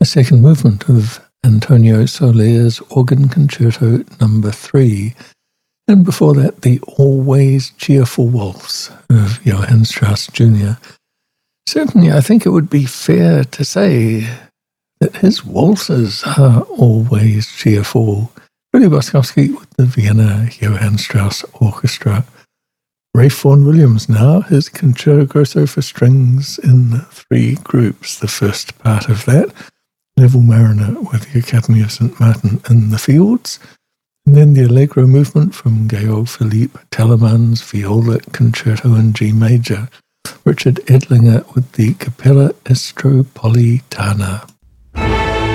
the second movement of Antonio Soler's Organ Concerto No. 3, and before that the Always Cheerful Waltz of Johann Strauss Jr. Certainly, I think it would be fair to say that his waltzes are always cheerful. Billy Boskovsky with the Vienna Johann Strauss Orchestra. Ralph Vaughan Williams now, his Concerto Grosso for strings in 3 groups. The first part of that, Neville Mariner with the Academy of St. Martin in the Fields, and then the Allegro movement from Georg Philipp Telemann's Viola Concerto in G major, Richard Edlinger with the Capella Estropolitana.